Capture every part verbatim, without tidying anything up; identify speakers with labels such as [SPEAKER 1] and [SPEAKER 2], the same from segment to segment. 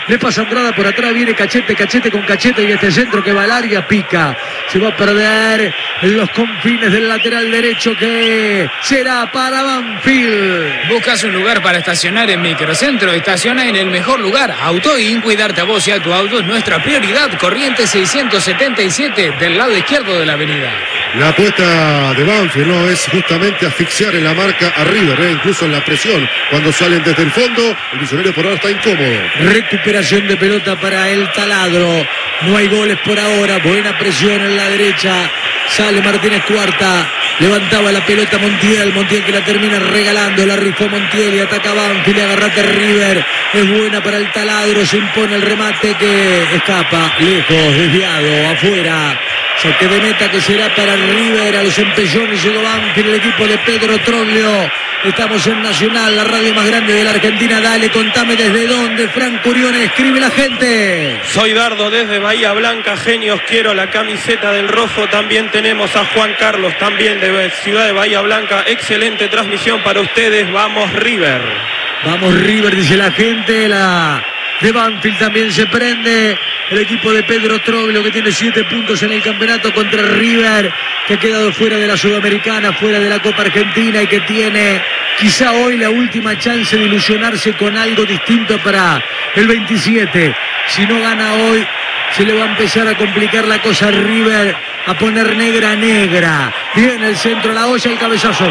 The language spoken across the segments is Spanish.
[SPEAKER 1] Le pasa Andrada por atrás, viene Cachete, Cachete con Cachete y este centro que va al área, pica. Se va a perder en los confines del lateral derecho que será para Banfield.
[SPEAKER 2] Buscas un lugar para estacionar en Microcentro, estaciona en el mejor lugar. Autoin, cuidarte a vos y a tu auto es nuestra prioridad. Corrientes seiscientos setenta y siete del lado izquierdo de la avenida.
[SPEAKER 3] La apuesta de Banfield no es justamente asfixiar en la marca a River, ¿eh? Incluso en la presión. Cuando salen desde el fondo, el Millonario por ahora está incómodo.
[SPEAKER 1] Recuperación de pelota para el Taladro. No hay goles por ahora. Buena presión en la derecha. Sale Martínez Cuarta. Levantaba la pelota Montiel. Montiel que la termina regalando. La rifó Montiel y ataca Banfield. Agarrate River. Es buena para el Taladro. Se impone el remate que escapa. Lejos, desviado, afuera. Saque de meta que será para River. A los empellones llegó Banfield, el equipo de Pedro Troglio. Estamos en Nacional, la radio más grande de la Argentina. Dale, contame desde dónde. Franco Urione, escribe la gente.
[SPEAKER 4] Soy Dardo desde Bahía Blanca. Genios, quiero la camiseta del rojo. También tenemos a Juan Carlos, también de Ciudad de Bahía Blanca. Excelente transmisión para ustedes. Vamos River.
[SPEAKER 1] Vamos River, dice la gente. La de Banfield también se prende. El equipo de Pedro Troglio que tiene siete puntos en el campeonato contra River, que ha quedado fuera de la Sudamericana, fuera de la Copa Argentina y que tiene quizá hoy la última chance de ilusionarse con algo distinto para el veintisiete. Si no gana hoy, se le va a empezar a complicar la cosa a River, a poner negra a negra. Viene el centro, la olla, el cabezazo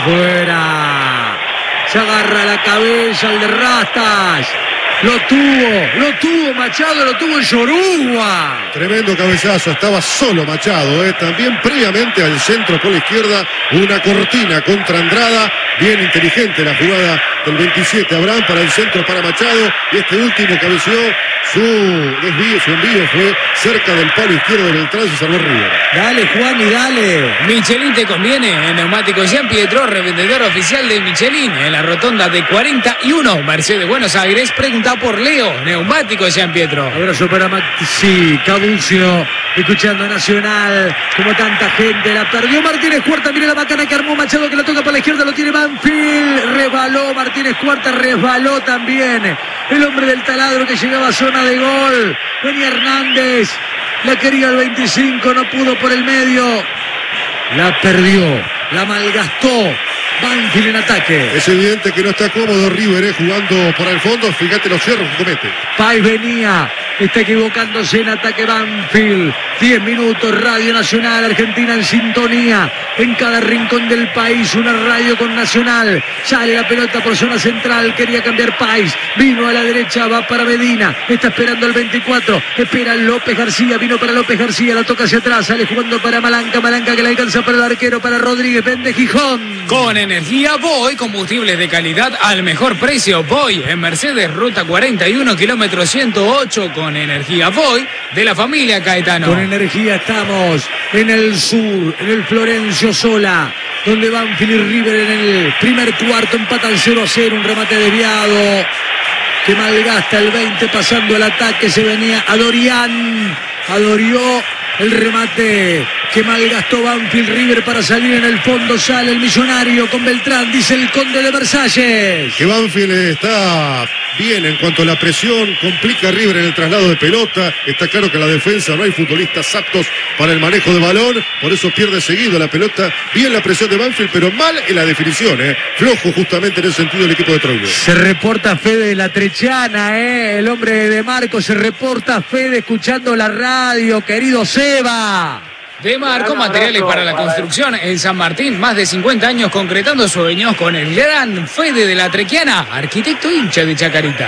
[SPEAKER 1] fuera. Se agarra la cabeza el de Rastas. Lo tuvo, lo tuvo Machado, lo tuvo el Yoruba.
[SPEAKER 3] Tremendo cabezazo, estaba solo Machado, ¿eh? También previamente al centro por la izquierda, una cortina contra Andrada. Bien inteligente la jugada del veintisiete. Abraham para el centro para Machado. Y este último cabeció, su desvío, su envío fue cerca del palo izquierdo del trance y salvó River.
[SPEAKER 1] Dale, Juan, y dale.
[SPEAKER 2] Michelin te conviene. En Neumáticos Jean Pietro, revendedor oficial de Michelin. En la rotonda de cuarenta y uno, Mercedes Buenos Aires. Pregunta por Leo. Neumáticos Jean Pietro.
[SPEAKER 1] Abrazo para Maxi Cabucio, escuchando Nacional. Como tanta gente la perdió Martínez Cuarta. Mire la macana que armó Machado, que la toca por la izquierda. Lo tiene Banfield. Resbaló Martínez Cuarta. Resbaló también el hombre del Taladro que llegaba a zona de gol. Venía Hernández. La quería el veinticinco. No pudo por el medio. La perdió. La malgastó. Banfield en ataque.
[SPEAKER 3] Es evidente que no está cómodo River, eh, jugando por el fondo. Fíjate los cierros que comete.
[SPEAKER 1] Pais venía, está equivocándose en ataque Banfield. diez minutos, Radio Nacional, Argentina en sintonía. En cada rincón del país, una radio con Nacional. Sale la pelota por zona central, quería cambiar Pais. Vino a la derecha, va para Medina. Está esperando el veinticuatro. Espera López García, vino para López García. La toca hacia atrás, sale jugando para Malanca. Malanca que la alcanza para el arquero, para Rodríguez. Vende Gijón.
[SPEAKER 2] Con energía Voy, combustibles de calidad al mejor precio. Voy en Mercedes, ruta cuarenta y uno, kilómetro ciento ocho. Con energía Voy de la familia Caetano.
[SPEAKER 1] Con energía estamos en el sur, en el Florencio Sola, donde Banfield y River en el primer cuarto empatan cero a cero. Un remate desviado que malgasta el veinte, pasando el ataque. Se venía a Dorian. Adorió el remate que malgastó Banfield. River para salir en el fondo. Sale el Millonario con Beltrán, dice el Conde de Versalles.
[SPEAKER 3] Que Banfield está bien en cuanto a la presión, complica a River en el traslado de pelota. Está claro que en la defensa no hay futbolistas aptos para el manejo de balón, por eso pierde seguido la pelota. Bien la presión de Banfield, pero mal en la definición, ¿eh? Flojo justamente en ese sentido el equipo de Troglio.
[SPEAKER 1] Se reporta Fede de la Trechana, ¿eh? El hombre de Marco. Se reporta Fede escuchando la radio, querido Seba.
[SPEAKER 2] De Marco, materiales para la construcción en San Martín, más de cincuenta años concretando sueños con el gran Fede de la Trequiana, arquitecto hincha de Chacarita.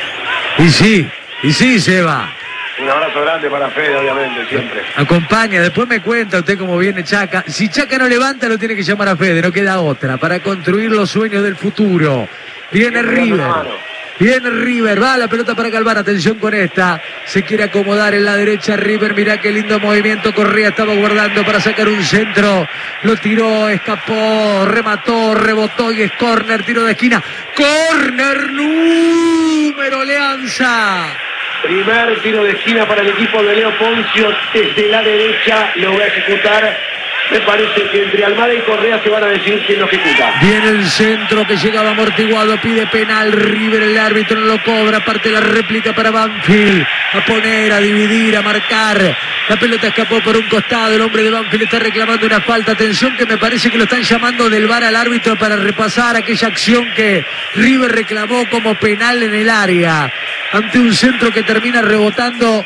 [SPEAKER 1] Y sí, y sí, Seba.
[SPEAKER 5] Un abrazo grande para Fede, obviamente, siempre.
[SPEAKER 1] Acompaña, después me cuenta usted cómo viene Chaca. Si Chaca no levanta, lo tiene que llamar a Fede, no queda otra, para construir los sueños del futuro. Viene River. Viene River, va la pelota para Galván, atención con esta, se quiere acomodar en la derecha River, mirá qué lindo movimiento, Correa estaba guardando para sacar un centro, lo tiró, escapó, remató, rebotó y es córner, tiro de esquina, córner número Alianza.
[SPEAKER 5] Primer tiro de esquina para el equipo de Leo Poncio, desde la derecha lo va a ejecutar Me parece que entre Almada y Correa se van a decidir quién lo ejecuta.
[SPEAKER 1] Viene el centro que llegaba amortiguado, pide penal, River, el árbitro no lo cobra, parte la réplica para Banfield, a poner, a dividir, a marcar. La pelota escapó por un costado, el hombre de Banfield está reclamando una falta. Atención que me parece que lo están llamando del V A R al árbitro para repasar aquella acción que River reclamó como penal en el área, ante un centro que termina rebotando.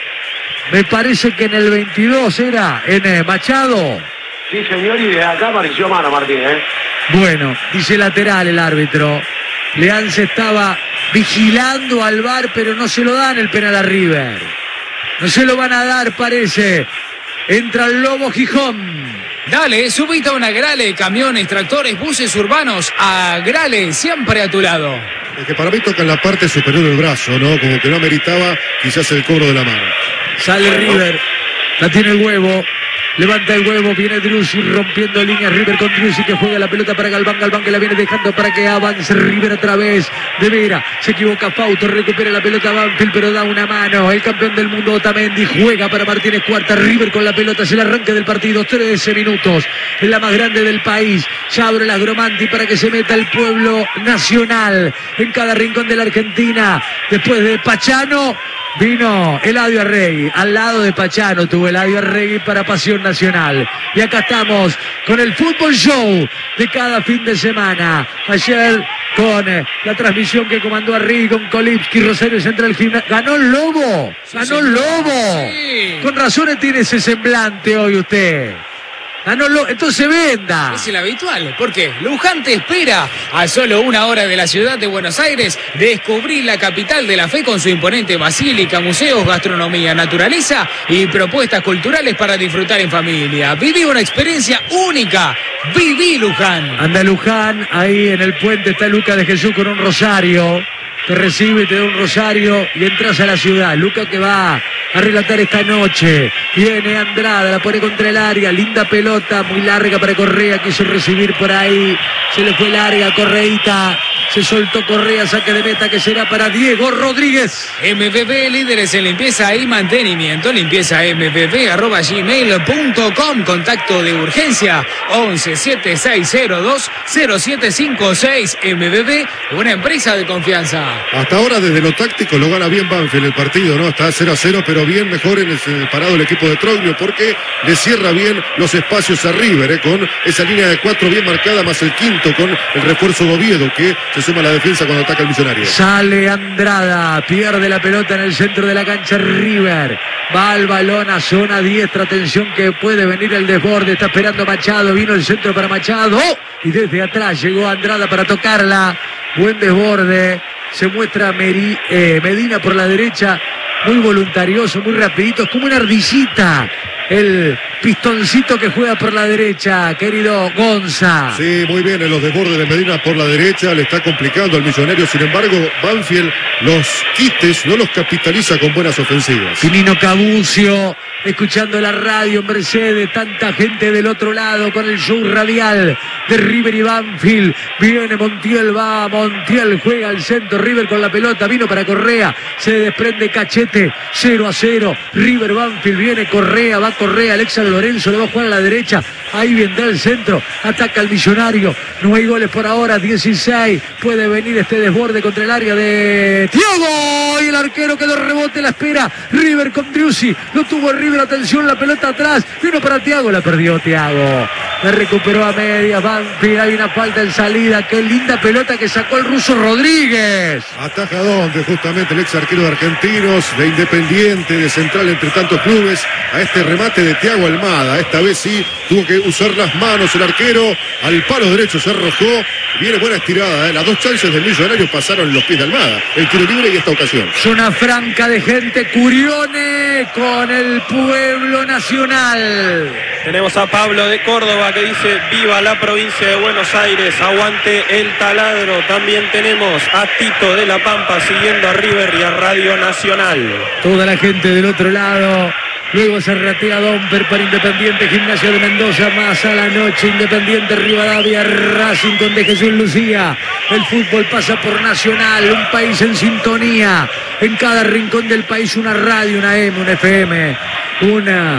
[SPEAKER 1] Me parece que en el veintidós era, en eh, Machado.
[SPEAKER 5] Sí, señor, y desde acá apareció mano, Martín, ¿eh?
[SPEAKER 1] Bueno, dice lateral el árbitro. Leanza estaba vigilando al V A R, pero no se lo dan el penal a River. No se lo van a dar, parece. Entra el Lobo Gijón.
[SPEAKER 2] Dale, subite a una Grale, camiones, tractores, buses urbanos. A Grale, siempre a tu lado.
[SPEAKER 3] Es que para mí toca en la parte superior del brazo, ¿no? Como que no ameritaba quizás el cobro de la mano.
[SPEAKER 1] Sale River, la tiene el Huevo, levanta el Huevo, viene Driussi rompiendo líneas, River con Driussi que juega la pelota para Galván, Galván que la viene dejando para que avance River otra vez, de Vera, se equivoca Fausto, recupera la pelota Banfield pero da una mano, el campeón del mundo Otamendi juega para Martínez Cuarta, River con la pelota, es el arranque del partido, trece minutos, es la más grande del país, ya abre la Gromanti para que se meta el pueblo nacional, en cada rincón de la Argentina, después de Pachano, vino Eladio Arregui, al lado de Pachano tuvo Eladio Arregui para Pasión Nacional. Y acá estamos con el Fútbol Show de cada fin de semana. Ayer con eh, la transmisión que comandó Arregui con Kolipski, Rosario Central Gimnasia. ¡Ganó el Lobo! ¡Ganó el Lobo!
[SPEAKER 2] Sí.
[SPEAKER 1] Con razones tiene ese semblante hoy usted. Ganó el Lobo, entonces venda.
[SPEAKER 2] Es el habitual, porque Luján te espera a solo una hora de la ciudad de Buenos Aires. Descubrir la capital de la fe con su imponente basílica, museos, gastronomía, naturaleza y propuestas culturales para disfrutar en familia. Viví una experiencia única. Viví Luján.
[SPEAKER 1] Anda Luján, ahí en el puente está Luca de Jesús con un rosario. Te recibe, te da un rosario y entras a la ciudad. Luca que va a relatar esta noche. Viene Andrada, la pone contra el área. Linda pelota, muy larga para Correa. Quiso recibir por ahí. Se le fue larga, Correita. Se soltó Correa, saque de meta que será para Diego Rodríguez.
[SPEAKER 2] M V B, líderes en limpieza y mantenimiento. Limpieza m v b arroba gmail punto com. Contacto de urgencia once siete seis cero dos cero siete cinco seis. M V B, una empresa de confianza.
[SPEAKER 3] Hasta ahora desde lo táctico lo gana bien Banfield el partido, ¿no? Está cero a cero, pero bien mejor en el parado el equipo de Troglio porque le cierra bien los espacios a River, ¿eh? Con esa línea de cuatro bien marcada, más el quinto con el refuerzo de Oviedo que se suma a la defensa cuando ataca el Millonario.
[SPEAKER 1] Sale Andrada, pierde la pelota en el centro de la cancha River. Va al balón a zona diestra, atención que puede venir el desborde, está esperando Machado, vino el centro para Machado y desde atrás llegó Andrada para tocarla. Buen desborde. Se muestra Meri, eh, Medina por la derecha, muy voluntarioso, muy rapidito, es como una ardillita. El pistoncito que juega por la derecha, querido Gonza.
[SPEAKER 3] Sí, muy bien en los desbordes de Medina por la derecha, le está complicando al Millonario. Sin embargo, Banfield los quites no los capitaliza con buenas ofensivas.
[SPEAKER 1] Finino Cabucio, escuchando la radio en Mercedes, tanta gente del otro lado con el show radial de River y Banfield. Viene Montiel, va Montiel, juega al centro, River con la pelota, vino para Correa, se desprende Cachete, cero a cero. River Banfield, viene Correa, va Correa, Alexa Lorenzo le va a jugar a la derecha, ahí vendrá el centro, ataca al Millonario, no hay goles por ahora, dieciséis, puede venir este desborde contra el área de Thiago, y el arquero que lo rebote, la espera, River con Driussi, lo tuvo River, atención, la pelota atrás, vino para Thiago, la perdió Thiago, la recuperó a medias, Banfield, hay una falta en salida, qué linda pelota que sacó el ruso Rodríguez.
[SPEAKER 3] Ataja donde justamente el ex arquero de Argentinos, de Independiente, de Central, entre tantos clubes, a este remate de Thiago Almada. Esta vez sí tuvo que usar las manos el arquero, al palo derecho se arrojó, viene buena estirada, ¿eh? Las dos chances del Millonario pasaron en los pies de Almada, el tiro libre y esta ocasión.
[SPEAKER 1] Zona franca de gente, Curione con el pueblo nacional.
[SPEAKER 4] Tenemos a Pablo de Córdoba que dice viva la provincia de Buenos Aires, aguante el taladro. También tenemos a Tito de la Pampa siguiendo a River y a Radio Nacional.
[SPEAKER 1] Toda la gente del otro lado. Luego se ratea Domper para Independiente, Gimnasia de Mendoza, más a la noche, Independiente Rivadavia, Racing con De Jesús Lucía. El fútbol pasa por Nacional, un país en sintonía. En cada rincón del país una radio, una eme, una efe eme, una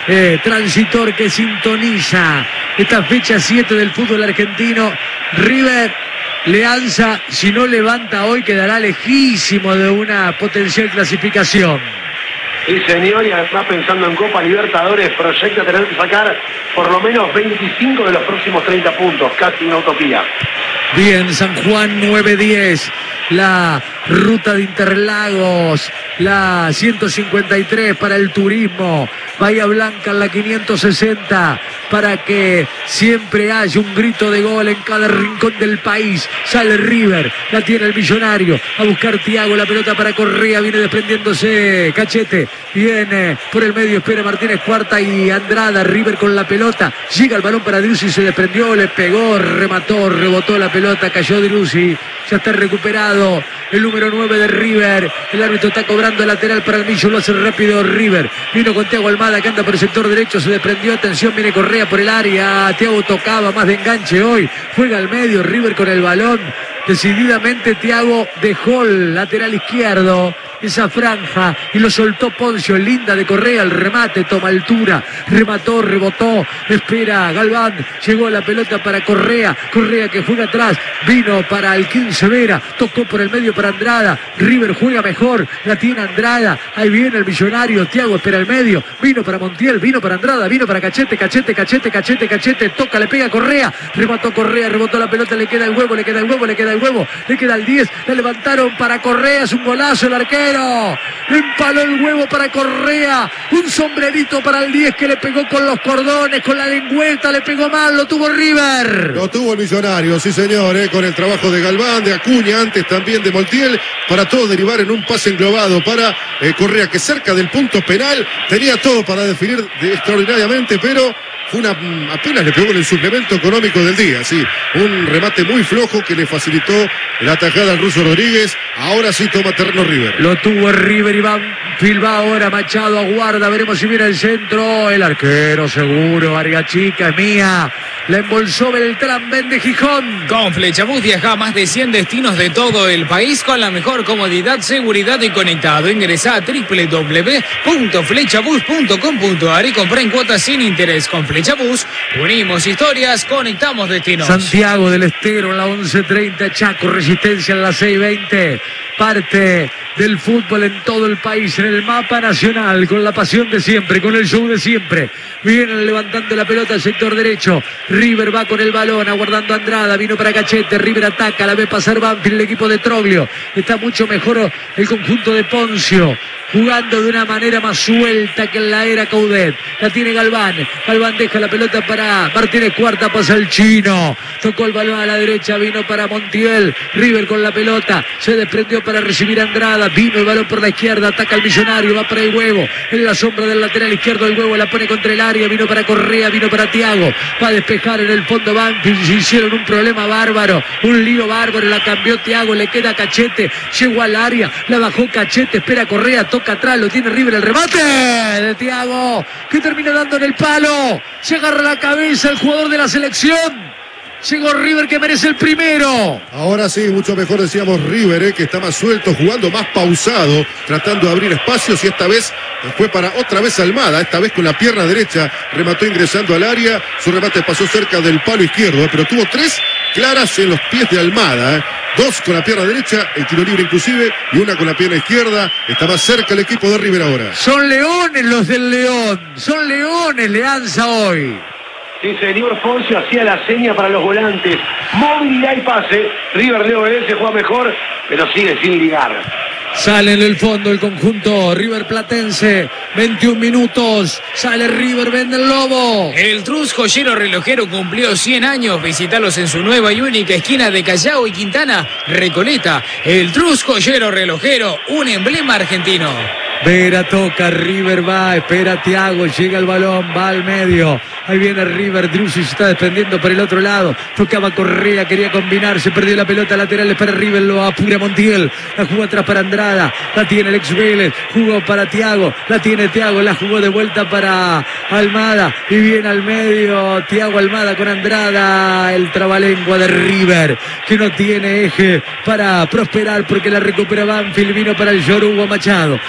[SPEAKER 1] eh, transitor que sintoniza esta fecha siete del fútbol argentino. River Leanza, si no levanta hoy, quedará lejísimo de una potencial clasificación.
[SPEAKER 5] Sí, señor, y además pensando en Copa Libertadores, proyecta tener que sacar por lo menos veinticinco de los próximos treinta puntos, casi una utopía.
[SPEAKER 1] Bien, San Juan nueve diez, la ruta de Interlagos, la ciento cincuenta y tres para el turismo, Bahía Blanca en la quinientos sesenta, para que siempre haya un grito de gol en cada rincón del país. Sale River, la tiene el Millonario, a buscar Thiago, la pelota para Correa, viene desprendiéndose Cachete, viene por el medio, espera Martínez Cuarta y Andrada. River con la pelota, llega el balón para Driussi, se desprendió, le pegó, remató, rebotó la pelota, cayó Driussi, ya está recuperado el número nueve de River. El árbitro está cobrando lateral para el Millo, lo hace rápido River. Vino con Thiago Almada que anda por el sector derecho, se desprendió, atención, viene Correa por el área. Thiago tocaba, más de enganche hoy, juega al medio, River con el balón. Decididamente Thiago dejó el lateral izquierdo, esa franja, y lo soltó Poncio. Linda de Correa, el remate, toma altura, remató, rebotó, espera Galván, llegó la pelota para Correa, Correa que juega atrás, vino para Alquín Severa, tocó por el medio para Andrada. River juega mejor, la tiene Andrada, ahí viene el Millonario, Thiago espera el medio, vino para Montiel, vino para Andrada, vino para Cachete, Cachete, Cachete, Cachete, Cachete, toca, le pega Correa, remató Correa, rebotó la pelota, le queda el huevo, le queda el huevo, le queda el huevo, le queda el diez, le levantaron para Correa, es un golazo el arquero. Empaló el huevo para Correa, un sombrerito para el diez que le pegó con los cordones, con la lengüeta, le pegó mal, lo tuvo River.
[SPEAKER 3] Lo tuvo el Millonario, sí señor, eh, con el trabajo de Galván, de Acuña, antes también de Montiel, para todo derivar en un pase englobado para eh, Correa, que cerca del punto penal tenía todo para definir de, extraordinariamente, pero fue una, apenas le pegó en el suplemento económico del día, sí, un remate muy flojo que le facilitó la atajada al ruso Rodríguez. Ahora sí toma terreno River.
[SPEAKER 1] Lo tuvo River y Banfield, va ahora Machado, aguarda, veremos si viene el centro, el arquero seguro, Argachica es mía, la embolsó Beltrán, vende Gijón.
[SPEAKER 2] Con Flechabús viaja a más de cien destinos de todo el país con la mejor comodidad, seguridad y conectado. Ingresá a doble u doble u doble u punto flechabús punto com punto a r y comprá en cuotas sin interés. Con Flechabús unimos historias, conectamos destinos.
[SPEAKER 1] Santiago del Estero en la once treinta, Chaco, Resistencia en la seis veinte. Parte del fútbol en todo el país, en el mapa nacional, con la pasión de siempre, con el show de siempre. Vienen levantando la pelota al sector derecho. River va con el balón, aguardando a Andrada, vino para Cachete, River ataca, la ve pasar Banfield, el equipo de Troglio. Está mucho mejor el conjunto de Poncio, jugando de una manera más suelta que en la era Coudet. La tiene Galván, Galván deja la pelota para Martínez Cuarta, pasa el chino, tocó el balón a la derecha, vino para Montiel, River con la pelota, se desprendió para recibir a Andrada, vino el balón por la izquierda, ataca al Millonario, va para el huevo, en la sombra del lateral izquierdo el huevo, la pone contra el área, vino para Correa, vino para Thiago, va a despejar en el fondo Banfield, se hicieron un problema bárbaro, un lío bárbaro, la cambió Thiago, le queda Cachete, llegó al área, la bajó Cachete, espera Correa, toca atrás, lo tiene River, el remate de Thiago, que termina dando en el palo, se agarra la cabeza el jugador de la selección. Llegó River, que merece el primero.
[SPEAKER 3] Ahora sí, mucho mejor decíamos River, eh, que está más suelto, jugando más pausado, tratando de abrir espacios, y esta vez fue para otra vez Almada, esta vez con la pierna derecha, remató ingresando al área, su remate pasó cerca del palo izquierdo, eh, pero tuvo tres claras en los pies de Almada, eh. Dos con la pierna derecha, el tiro libre inclusive, y una con la pierna izquierda. Está más cerca el equipo de River ahora.
[SPEAKER 1] Son leones los del León, son leones Leanza hoy.
[SPEAKER 5] Sí, señor, Poncio hacía la seña para los volantes. Movilidad y pase. River le obedece, juega mejor, pero sigue sin ligar.
[SPEAKER 1] Sale en el fondo el conjunto River Platense. veintiún minutos. Sale River, vende el Lobo.
[SPEAKER 2] El Trus Joyero Relojero cumplió cien años. Visítalos en su nueva y única esquina de Callao y Quintana, Recoleta. El Trus Joyero Relojero, un emblema argentino.
[SPEAKER 1] Vera toca, River va, espera Thiago, llega el balón, va al medio. Ahí viene River, Driussi se está desprendiendo por el otro lado. Tocaba Correa, quería combinar, se perdió la pelota lateral para River, lo apura Montiel. La jugó atrás para Andrada, la tiene el ex Vélez, jugó para Thiago, la tiene Thiago, la jugó de vuelta para Almada. Y viene al medio Thiago Almada con Andrada, el trabalengua de River, que no tiene eje para prosperar porque la recupera Banfield, vino para el Yoruba Machado. La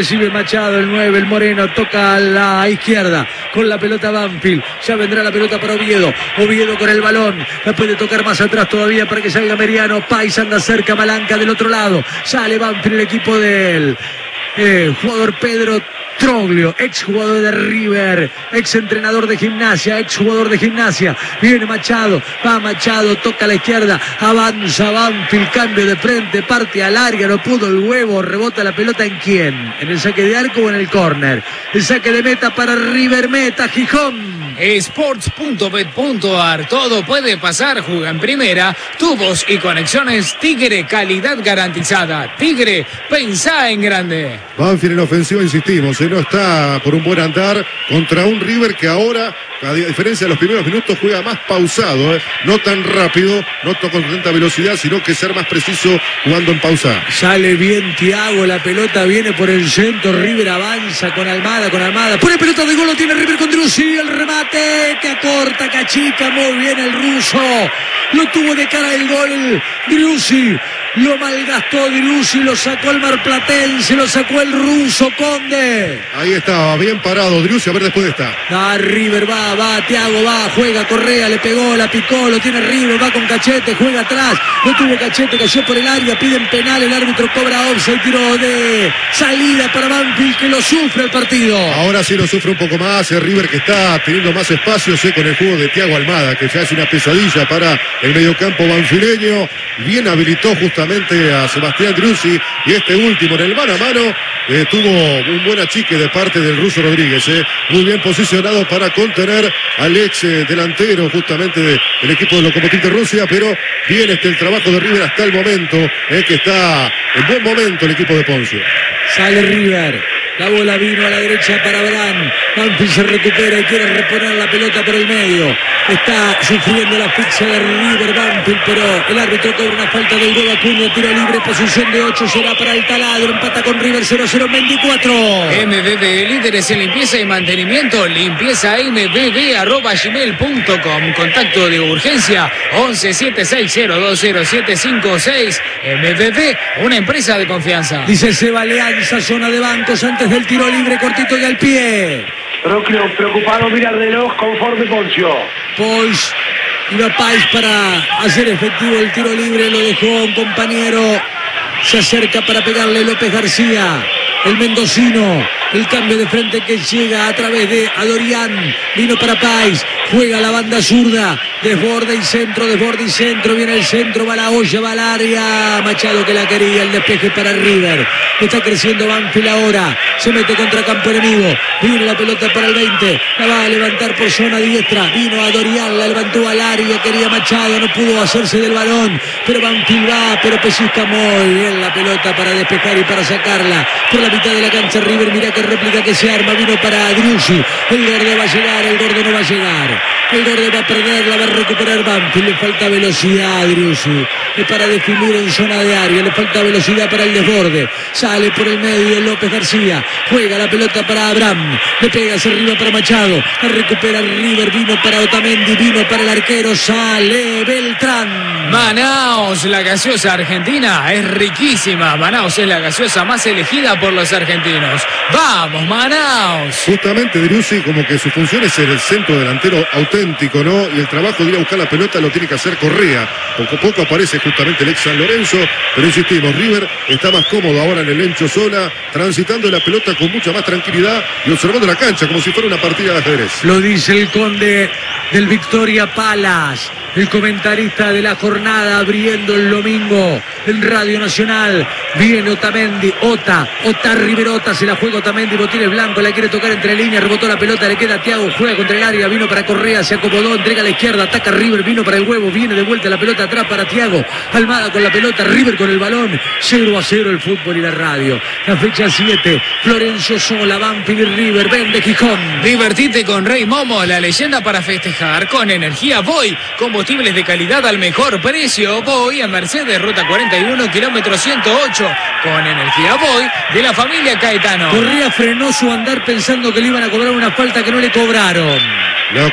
[SPEAKER 1] Recibe Machado, el nueve, el Moreno, toca a la izquierda con la pelota Banfield. Ya vendrá la pelota para Oviedo. Oviedo con el balón. La puede tocar más atrás todavía para que salga Meriano. Pais anda cerca, Malanca del otro lado. Sale Banfield, el equipo del eh, jugador Pedro Troglio, ex jugador de River, ex entrenador de Gimnasia, ex jugador de Gimnasia. Viene Machado, va Machado, toca a la izquierda, avanza Banfield, cambio de frente, parte a larga, no pudo el huevo, rebota la pelota ¿en quién? ¿En el saque de arco o en el córner? El saque de meta para River, meta Gijón.
[SPEAKER 2] Sports punto bet punto ar, todo puede pasar, juega en primera, tubos y conexiones Tigre, calidad garantizada. Tigre, pensá en grande.
[SPEAKER 3] Banfield en ofensiva, insistimos, ¿eh? No está por un buen andar contra un River que ahora, a diferencia de los primeros minutos, juega más pausado, ¿eh? No tan rápido, no con tanta velocidad, sino que ser más preciso jugando en pausa.
[SPEAKER 1] Sale bien Thiago, la pelota viene por el centro, River avanza con Almada, con Almada, pone pelota de gol, lo tiene River con Driussi, el remate que acorta, que achica, muy bien el ruso, lo tuvo de cara el gol Driussi, lo malgastó Driussi, lo sacó el marplatense, lo sacó el ruso Conde.
[SPEAKER 3] Ahí estaba, bien parado Driussi, a ver después de esta.
[SPEAKER 1] Va River, va, va, Thiago va, juega, Correa, le pegó, la picó, lo tiene River, va con Cachete, juega atrás, no tuvo Cachete, cayó por el área, piden penal, el árbitro cobra offside, tiro de salida para Banfield que lo sufre el partido.
[SPEAKER 3] Ahora sí lo sufre un poco más, el River que está teniendo más espacios eh, con el juego de Thiago Almada, que ya es una pesadilla para el mediocampo banfileño, bien habilitó justamente a Sebastián Driussi y este último en el mano a mano eh, tuvo un buen achique de parte del ruso Rodríguez, eh, muy bien posicionado para contener al ex eh, delantero justamente de, del equipo de Lokomotiv de Rusia, pero bien este el trabajo de River hasta el momento, eh, que está en buen momento el equipo de Poncio.
[SPEAKER 1] Sale River, la bola vino a la derecha para Abraham, Banfield se recupera y quiere reponer la pelota por el medio, está sufriendo la asfixia de River Banfield, pero el árbitro cobra una falta del gol Acuña, tiro libre, posición de ocho, será para el taladro, empata con River cero cero veinticuatro.
[SPEAKER 2] M B B, líderes en limpieza y mantenimiento, limpieza m b b arroba gmail punto com, contacto de urgencia once siete seis cero dos cero siete cinco seis. M B B, una empresa de confianza.
[SPEAKER 1] Dice Seba Leanza, zona de bancos antes del tiro libre, cortito y al pie.
[SPEAKER 5] Proclio, preocupado, mira el reloj, conforme Poncio.
[SPEAKER 1] Pois iba Pais para hacer efectivo el tiro libre, lo dejó un compañero, se acerca para pegarle López García, el mendocino, el cambio de frente que llega a través de Adorián, vino para Pais, juega la banda zurda, desborde y centro, desborde y centro, viene el centro, va la olla, va al área, Machado que la quería, el despeje para River, está creciendo Banfield ahora, se mete contra campo enemigo, viene la pelota para el veinte, la va a levantar por zona diestra, vino Adorián, la levantó al área, quería Machado, no pudo hacerse del balón, pero Banfield va, pero pellizca muy bien la pelota para despejar y para sacarla, por la mitad de la cancha River, mira que réplica que se arma, vino para Driussi, el gordo va a llegar, el gordo no va a llegar, el gordo va a perder, la va a recuperar Banfield, le falta velocidad a Driussi, es para definir en zona de área, le falta velocidad para el desborde, sale por el medio López García, juega la pelota para Abraham, le pega hacia arriba para Machado, la recupera River, vino para Otamendi, vino para el arquero, sale Beltrán.
[SPEAKER 2] Manaos, la gaseosa argentina es riquísima, Manaos es la gaseosa más elegida por los argentinos. ¡Vamos, Manaos!
[SPEAKER 3] Justamente Driussi como que su función es ser el centro delantero auténtico, ¿no? Y el trabajo de ir a buscar la pelota lo tiene que hacer Correa. Poco a poco aparece justamente el ex San Lorenzo, pero insistimos, River está más cómodo ahora en el Lencho Sola, transitando la pelota con mucha más tranquilidad y observando la cancha como si fuera una partida de ajedrez.
[SPEAKER 1] Lo dice el conde del Victoria Palace, el comentarista de la jornada abriendo el domingo en Radio Nacional. Viene Otamendi, Ota, Ota Riverota, se la juega Otamendi, Botines Blanco, la quiere tocar entre líneas, rebotó la pelota, le queda a Thiago, juega contra el área, vino para Correa, se acomodó, entrega a la izquierda, ataca River, vino para el huevo, viene de vuelta la pelota atrás para Thiago, Almada con la pelota, River con el balón, cero a cero el fútbol y la radio. La fecha siete, Florencio Sola, Banfield y River, vende Gijón.
[SPEAKER 2] Divertite con Rey Momo, la leyenda para festejar, con energía Voy, combustibles de calidad al mejor precio. Voy a Mercedes, ruta cuarenta y uno, kilómetro ciento ocho, con energía Voy de la familia Caetano.
[SPEAKER 1] Correa frenó su andar pensando que le iban a cobrar una falta que no le cobraron.
[SPEAKER 3] La cuestión es que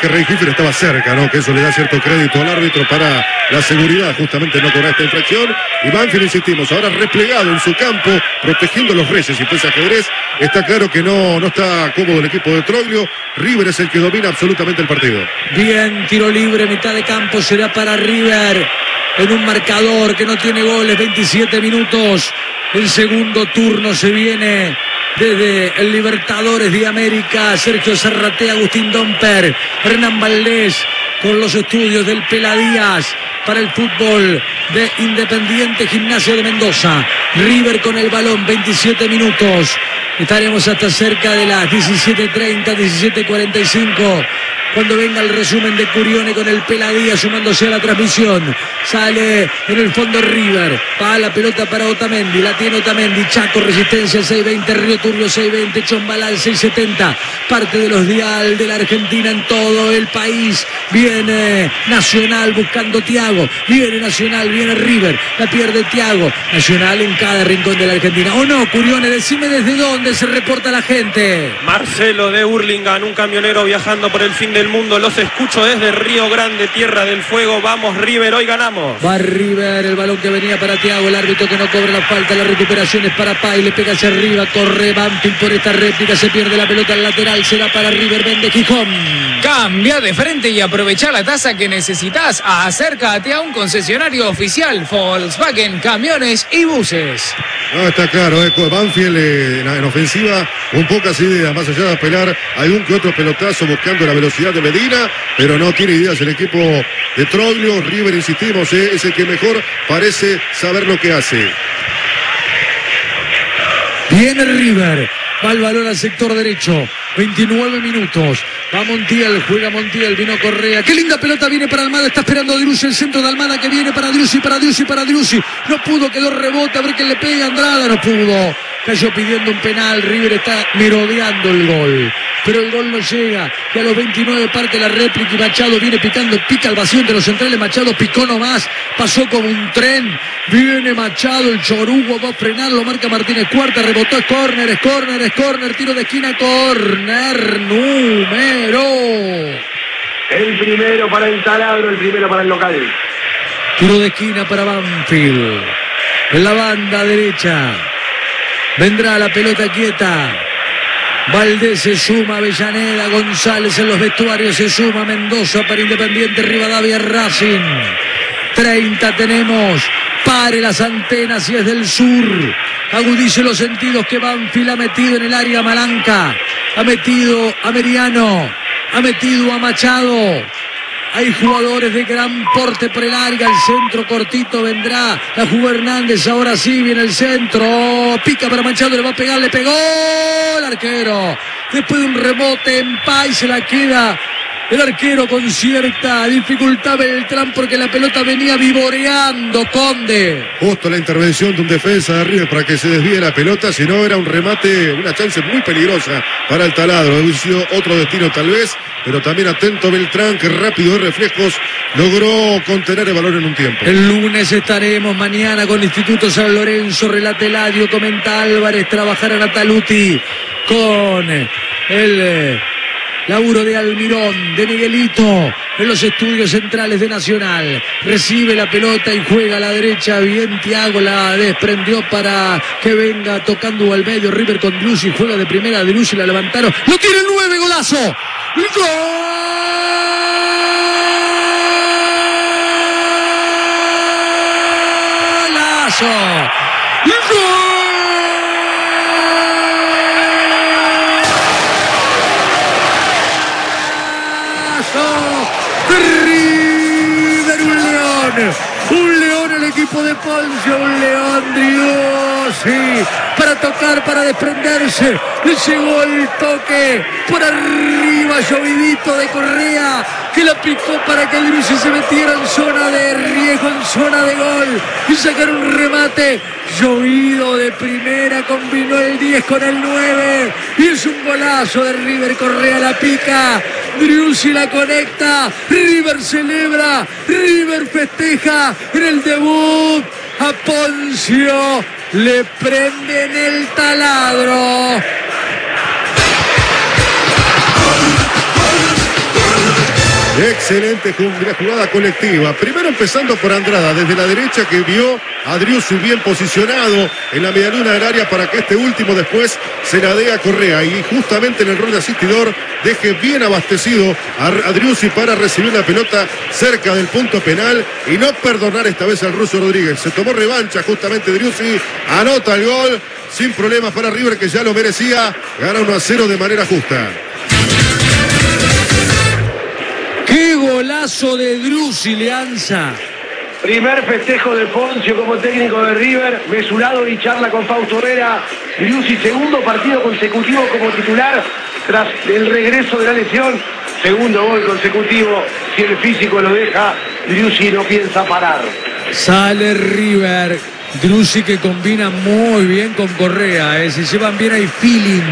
[SPEAKER 3] Rey Hiffer estaba cerca, ¿no? Que eso le da cierto crédito al árbitro para la seguridad, justamente no cobrar esta infracción. Y Banfield, insistimos, ahora replegado en su campo, protegiendo los Reyes y pues ajedrez. Está claro que no, no está cómodo el equipo de Troglio. River es el que domina absolutamente el partido.
[SPEAKER 1] Bien, tiro libre, mitad de campo será para River. En un marcador que no tiene goles, veintisiete minutos. El segundo turno se viene desde el Libertadores de América. Sergio Zarratea, Agustín Domper, Hernán Valdés con los estudios del Peladías para el fútbol de Independiente Gimnasia de Mendoza. River con el balón, veintisiete minutos. Estaremos hasta cerca de las diecisiete treinta, diecisiete cuarenta y cinco. Cuando venga el resumen de Curione con el Peladía sumándose a la transmisión. Sale en el fondo River. Va la pelota para Otamendi. La tiene Otamendi. Chaco, Resistencia seis veinte. Río Turbio seis veinte. Chombalal seis setenta. Parte de los dial de la Argentina en todo el país. Viene Nacional buscando Thiago. Viene Nacional, viene River. La pierde Thiago. Nacional en cada rincón de la Argentina. ¿O no, Curione? Decime desde dónde se reporta la gente.
[SPEAKER 4] Marcelo de Hurlingham, un camionero viajando por el fin de del mundo, los escucho desde Río Grande, Tierra del Fuego. Vamos River, hoy ganamos.
[SPEAKER 1] Va River, el balón que venía para Thiago, el árbitro que no cobra la falta, la recuperación es para Pay, le pega hacia arriba, corre Banfield por esta réplica, se pierde la pelota al lateral, será para River, vende Gijón.
[SPEAKER 2] Cambia de frente y aprovecha la tasa que necesitas. Acércate a un concesionario oficial Volkswagen, camiones y buses.
[SPEAKER 3] No, está claro, eh, Banfield eh, en, en ofensiva con pocas ideas, más allá de apelar algún que otro pelotazo buscando la velocidad de Medina, pero no tiene ideas el equipo de Troglio. River, insistimos, eh, es el que mejor parece saber lo que hace.
[SPEAKER 1] Viene River, va el balón al sector derecho, veintinueve minutos, va Montiel, juega Montiel, vino Correa, qué linda pelota viene para Almada, está esperando Driussi, el centro de Almada que viene para Driussi, para Driussi, para Driussi, no pudo, quedó rebote, a ver quién le pega, Andrada, no pudo, cayó pidiendo un penal, River está merodeando el gol, pero el gol no llega, y a los veintinueve parte la réplica y Machado viene picando, pica el vacío entre los centrales, Machado picó nomás, pasó como un tren, viene Machado, el chorugo va a frenar, lo marca Martínez Cuarta, rebotó, es córner, es córner, es córner, tiro de esquina, córner número.
[SPEAKER 5] El primero para el Taladro, el primero para el local.
[SPEAKER 1] Tiro de esquina para Banfield. En la banda derecha. Vendrá la pelota quieta. Valdés se suma, Avellaneda, González en los vestuarios se suma, Mendoza para Independiente, Rivadavia, Racing. treinta tenemos. Pare las antenas y es del sur. Agudice los sentidos que Banfield ha metido en el área Malanca. Ha metido a Meriano. Ha metido a Machado. Hay jugadores de gran porte por el área. El centro cortito vendrá. La jugó Hernández. Ahora sí viene el centro. Pica para Machado. Le va a pegar. Le pegó el arquero. Después de un rebote en Pay se la queda el arquero con cierta dificultad Beltrán porque la pelota venía vivoreando Conde.
[SPEAKER 3] Justo la intervención de un defensa de River para que se desvíe la pelota, si no era un remate, una chance muy peligrosa para el Taladro. Hubiera sido otro destino tal vez, pero también atento Beltrán que rápido de reflejos logró contener el balón en un tiempo.
[SPEAKER 1] El lunes estaremos mañana con Instituto San Lorenzo, relata Eladio, comenta Álvarez, trabajar a Nataluti con el laburo de Almirón, de Miguelito, en los estudios centrales de Nacional. Recibe la pelota y juega a la derecha. Bien, Thiago la desprendió para que venga tocando al medio. River con Driussi, juega de primera. Driussi la levantaron. ¡Lo tiene el nueve! ¡Golazo! ¡Golazo! ¡Gol! River, un león, un león el equipo de Ponce, un león Driussi para tocar, para desprenderse, le llegó el toque por arriba, llovidito de Correa, que la picó para que Driussi se metiera en zona de riesgo, en zona de gol, y sacar un remate, llovido de primera, combinó el diez con el nueve, y es un golazo de River. Correa la pica, Driussi la conecta, River celebra, River festeja en el debut, a Poncio le prenden el Taladro.
[SPEAKER 3] Excelente jugada colectiva. Primero empezando por Andrada desde la derecha, que vio a Driussi bien posicionado en la medialuna del área para que este último después se la dé a Correa. Y justamente en el rol de asistidor deje bien abastecido a Driussi para recibir la pelota cerca del punto penal y no perdonar esta vez al ruso Rodríguez. Se tomó revancha justamente Driussi. Anota el gol sin problemas para River, que ya lo merecía. Gana uno a cero de manera justa.
[SPEAKER 1] ¡Qué golazo de Driussi, Leanza!
[SPEAKER 5] Primer festejo de Poncio como técnico de River, mesurado y charla con Fausto Herrera. Driussi, segundo partido consecutivo como titular tras el regreso de la lesión. Segundo gol consecutivo, si el físico lo deja, Driussi no piensa parar.
[SPEAKER 1] Sale River, Driussi que combina muy bien con Correa, ¿eh? Se llevan bien, hay feeling,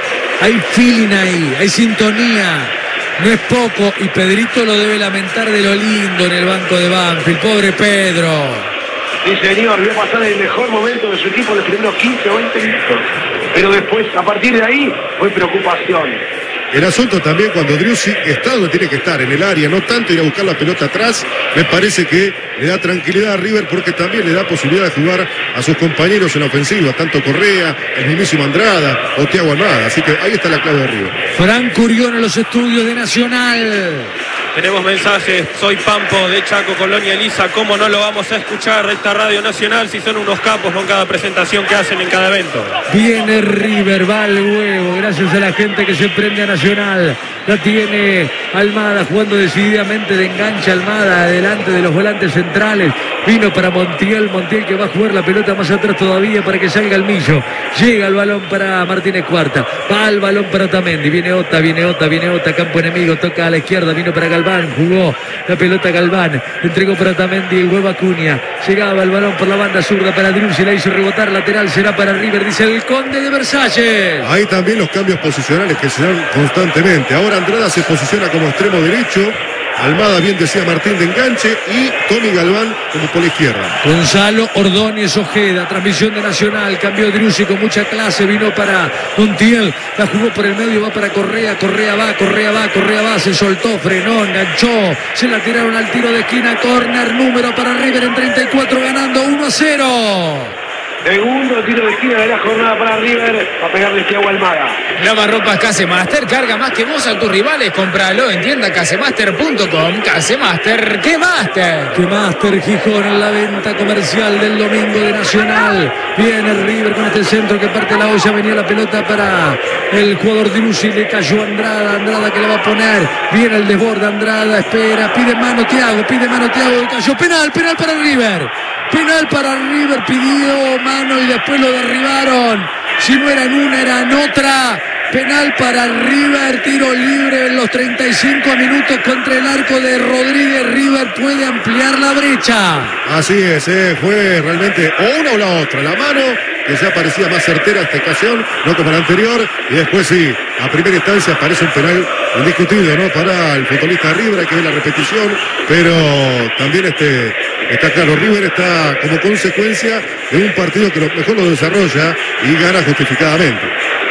[SPEAKER 1] hay feeling ahí, hay sintonía. No es poco, y Pedrito lo debe lamentar de lo lindo en el banco de Banfield. Pobre Pedro.
[SPEAKER 5] Sí, señor, vio pasar el mejor momento de su equipo los primeros quince o veinte minutos. Pero después, a partir de ahí, fue preocupación.
[SPEAKER 3] El asunto también cuando Driussi está donde tiene que estar, en el área, no tanto ir a buscar la pelota atrás, me parece que le da tranquilidad a River porque también le da posibilidad de jugar a sus compañeros en la ofensiva, tanto Correa, el mismísimo Andrada o Thiago Almada, así que ahí está la clave de River.
[SPEAKER 1] Frank Urión en los estudios de Nacional.
[SPEAKER 4] Tenemos mensajes, soy Pampo de Chaco, Colonia Elisa, ¿cómo no lo vamos a escuchar esta Radio Nacional si son unos capos con cada presentación que hacen en cada evento?
[SPEAKER 1] Viene River, va al huevo, gracias a la gente que se prende a Nacional. La tiene Almada jugando decididamente de enganche. Almada adelante de los volantes centrales. Vino para Montiel, Montiel que va a jugar la pelota más atrás todavía para que salga el Millo. Llega el balón para Martínez Cuarta. Va el balón para Otamendi. Viene Ota, viene Ota, viene Ota. Campo enemigo, toca a la izquierda. Vino para Galván, jugó la pelota Galván. Entregó para Otamendi, el huevo Acuña. Llegaba el balón por la banda zurda para Driussi. La hizo rebotar, lateral será para River, dice el Conde de Versalles.
[SPEAKER 3] Hay también los cambios posicionales que se dan constantemente. Ahora Andrada se posiciona como extremo derecho. Almada, bien decía Martín, de enganche, y Tommy Galván como por la izquierda.
[SPEAKER 1] Gonzalo Ordóñez Ojeda, transmisión de Nacional, cambió Driussi con mucha clase, vino para Montiel, la jugó por el medio, va para Correa, Correa va, Correa va, Correa va, se soltó, frenó, enganchó, se la tiraron al tiro de esquina, córner, número para River en treinta y cuatro, ganando uno a cero.
[SPEAKER 5] Segundo tiro de esquina de la jornada para River, a pegarle Thiago Almada.
[SPEAKER 2] Lavarropas Casemaster, carga más que vos a tus rivales, cómpralo en tienda casemaster punto com. Casemaster, ¿qué Master?
[SPEAKER 1] Que Master Gijón en la venta comercial del domingo de Nacional. Viene River con este centro que parte la olla, venía la pelota para el jugador Driussi, le cayó Andrada, Andrada que la va a poner, viene el desborde, Andrada, espera, pide mano Thiago, pide mano Thiago, cayó, penal, penal para River. Penal para River, pidió mano y después lo derribaron. Si no era en una, era en otra. Penal para River, tiro libre en los treinta y cinco minutos contra el arco de Rodríguez. River puede ampliar la brecha.
[SPEAKER 3] Así es, eh, fue realmente o una o la otra. La mano que ya parecía más certera esta ocasión, no como la anterior. Y después sí, a primera instancia parece un penal indiscutible, ¿no? Para el futbolista River, hay que ver la repetición. Pero también este, está claro, River está como consecuencia de un partido que lo mejor lo desarrolla y gana justificadamente.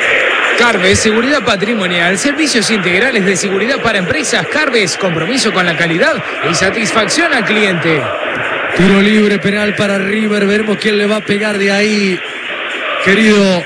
[SPEAKER 2] Carves, seguridad patrimonial, servicios integrales de seguridad para empresas. Carves, compromiso con la calidad y satisfacción al cliente.
[SPEAKER 1] Tiro libre, penal para River, veremos quién le va a pegar de ahí. Querido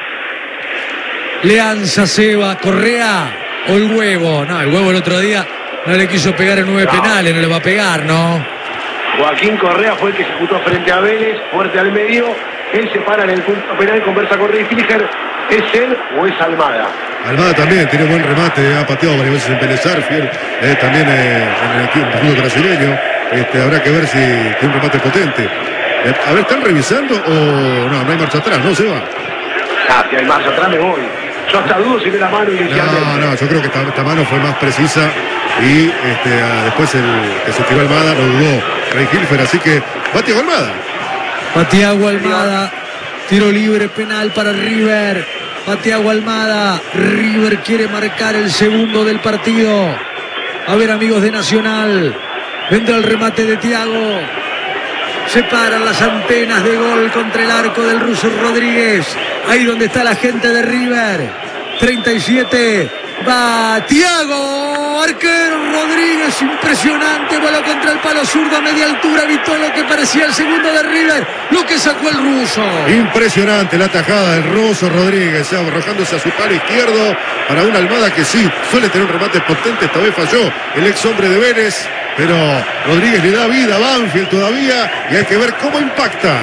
[SPEAKER 1] Leanza, Seba, Correa o el huevo. No, el huevo el otro día no le quiso pegar en nueve no. penales, no le va a pegar, ¿no?
[SPEAKER 5] Joaquín Correa fue el que ejecutó frente a Vélez, fuerte al medio. Él se para en el punto penal, conversa con Rey Filiger. ¿Es él o es Almada?
[SPEAKER 3] Almada también tiene buen remate, ha pateado varias veces en Vélez Sarsfield, eh, también eh, en el equipo brasileño. Este, habrá que ver si tiene un remate potente. Eh, a ver, ¿están revisando o no? No hay marcha atrás, ¿no, Seba?
[SPEAKER 5] Ah, si hay marcha atrás me voy. Yo hasta dudo si ve la mano inicialmente.
[SPEAKER 3] No, no, yo creo que esta, esta mano fue más precisa y este, a, después el que se tiró Almada lo dudó Rey Hilfer, así que va Thiago Almada.
[SPEAKER 1] Va Thiago Almada, tiro libre, penal para River. Va Thiago Almada, River quiere marcar el segundo del partido. A ver, amigos de Nacional, vendrá el remate de Thiago. Se paran las antenas de gol contra el arco del ruso Rodríguez. Ahí donde está la gente de River. treinta y siete, Va Thiago, arquero Rodríguez, impresionante, bola contra el palo zurdo a media altura, evitó lo que parecía el segundo de River, lo que sacó el ruso.
[SPEAKER 3] Impresionante la tajada del ruso Rodríguez, arrojándose a su palo izquierdo para una Almada que sí, suele tener un remate potente, esta vez falló el ex hombre de Vélez, pero Rodríguez le da vida a Banfield todavía y hay que ver cómo impacta.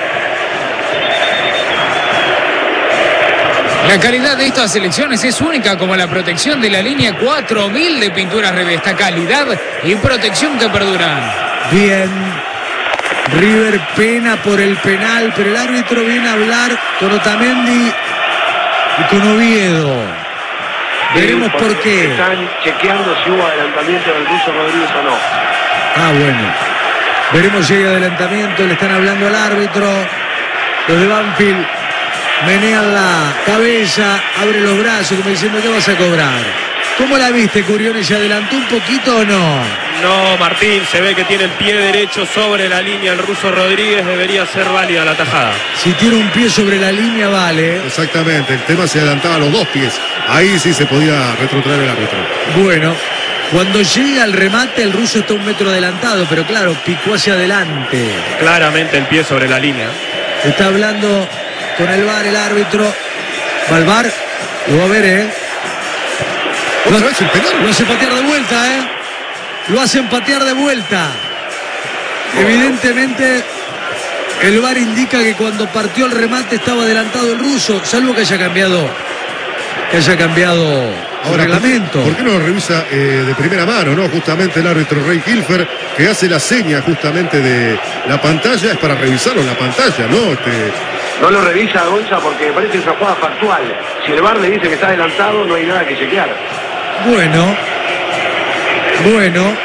[SPEAKER 2] La calidad de estas selecciones es única, como la protección de la línea cuatro mil de Pinturas Revesta. Calidad y protección que perduran.
[SPEAKER 1] Bien. River pena por el penal, pero el árbitro viene a hablar con Otamendi y con Oviedo. Veremos por qué.
[SPEAKER 5] Están chequeando si hubo adelantamiento del ruso Rodríguez o no.
[SPEAKER 1] Ah, bueno. Veremos si hay adelantamiento. Le están hablando al árbitro. Los de Banfield menean la cabeza, abre los brazos, como diciendo, ¿qué vas a cobrar? ¿Cómo la viste, Curione? ¿Se adelantó un poquito o no?
[SPEAKER 4] No, Martín, se ve que tiene el pie derecho sobre la línea el ruso Rodríguez, debería ser válida la tajada.
[SPEAKER 1] Si tiene un pie sobre la línea, vale.
[SPEAKER 3] Exactamente, el tema se adelantaba a los dos pies. Ahí sí se podía retrotraer el árbitro.
[SPEAKER 1] Bueno, cuando llega el remate, el ruso está un metro adelantado, pero claro, picó hacia adelante.
[SPEAKER 4] Claramente el pie sobre la línea.
[SPEAKER 1] Está hablando con el V A R el árbitro. Va al V A R, lo va a ver, ¿eh?
[SPEAKER 3] ¿Otra vez el penal?
[SPEAKER 1] Lo hace patear de vuelta, ¿eh? Lo hacen patear de vuelta. Evidentemente, el V A R indica que cuando partió el remate estaba adelantado el ruso, salvo que haya cambiado, que haya cambiado el reglamento.
[SPEAKER 3] ¿Por qué, ¿Por qué no lo revisa eh, de primera mano, no? Justamente el árbitro Rey Hilfer, que hace la seña justamente de la pantalla, es para revisarlo en la pantalla, ¿no? Este...
[SPEAKER 5] No lo revisa Gonza porque me parece que es una jugada factual. Si el V A R le dice que está adelantado, no hay nada que chequear.
[SPEAKER 1] Bueno, bueno.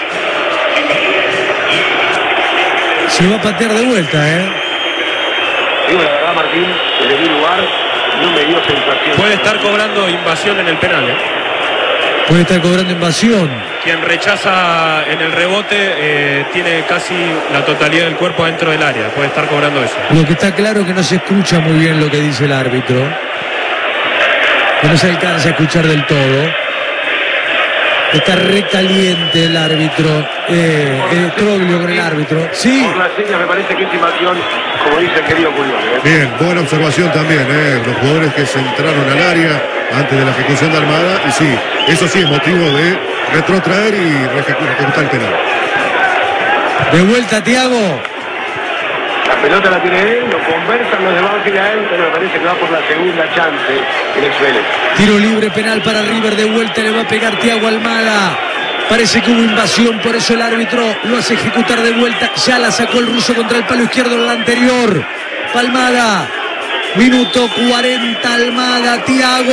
[SPEAKER 1] Se va a patear de vuelta, ¿eh?
[SPEAKER 5] Digo la verdad, Martín, desde mi lugar no me dio sensación.
[SPEAKER 4] Puede estar cobrando invasión en el penal, ¿eh?
[SPEAKER 1] Puede estar cobrando invasión.
[SPEAKER 4] Quien rechaza en el rebote eh, tiene casi la totalidad del cuerpo dentro del área. Puede estar cobrando eso.
[SPEAKER 1] Lo que está claro es que no se escucha muy bien lo que dice el árbitro. Que no se alcanza a escuchar del todo. Está recaliente el árbitro. Eh, eh, Troglio con el árbitro. Sí.
[SPEAKER 5] Por la seña me parece que es invasión, como dice el querido Curione. ¿eh?
[SPEAKER 3] Bien, buena observación también, ¿eh? Los jugadores que se entraron al área antes de la ejecución de Almada. Y sí, eso sí es motivo de retrotraer y ejecutar el penal.
[SPEAKER 1] De vuelta, Thiago.
[SPEAKER 5] La pelota la tiene él, lo conversan los de Banfield a él, pero me parece que va por la segunda chance en el Vélez.
[SPEAKER 1] Tiro libre penal para River, de vuelta le va a pegar Thiago Almada. Parece que hubo invasión, por eso el árbitro lo hace ejecutar de vuelta. Ya la sacó el ruso contra el palo izquierdo en la anterior. Almada, minuto cuarenta, Almada, Thiago.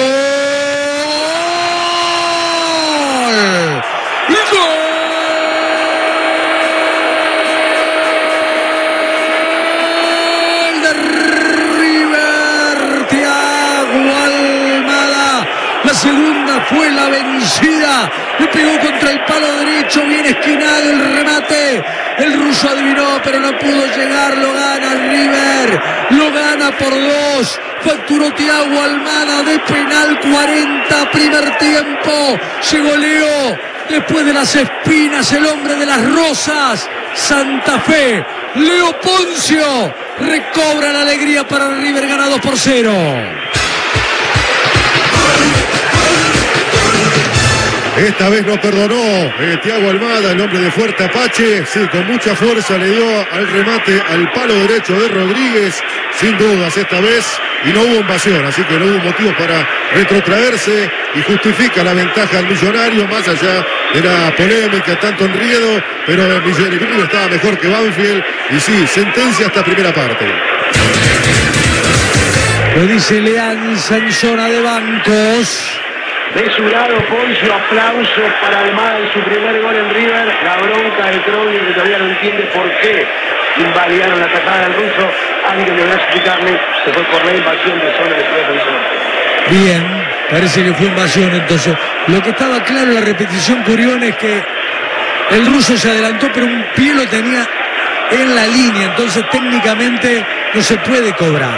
[SPEAKER 1] ¡Gol! Segunda fue la vencida, le pegó contra el palo derecho, bien esquinado el remate, el ruso adivinó pero no pudo llegar, lo gana River, lo gana por dos, facturó Thiago Almada de penal, cuarenta primer tiempo, se goleó después de las espinas el hombre de las rosas, Santa Fe, Leo Poncio, recobra la alegría para River, gana dos por cero.
[SPEAKER 3] Esta vez no perdonó eh, Thiago Almada, el hombre de Fuerte Apache. Sí, con mucha fuerza le dio al remate al palo derecho de Rodríguez. Sin dudas esta vez. Y no hubo invasión, así que no hubo motivos para retrotraerse. Y justifica la ventaja al Millonario, más allá de la polémica, tanto en Riedo. Pero el Millonario estaba mejor que Banfield. Y sí, sentencia esta primera parte.
[SPEAKER 1] Lo dice Leanza en zona de bancos.
[SPEAKER 5] Mesurado Poncio, aplauso para Almada en su primer gol en River. La bronca de Troglio, que todavía no entiende por qué invalidaron la tajada del ruso. Alguien deberá explicarle que fue por la invasión de zona de su defensor.
[SPEAKER 1] Bien, parece que fue invasión entonces. Lo que estaba claro en la repetición, Curione, es que el ruso se adelantó, pero un pie lo tenía en la línea, entonces técnicamente no se puede cobrar.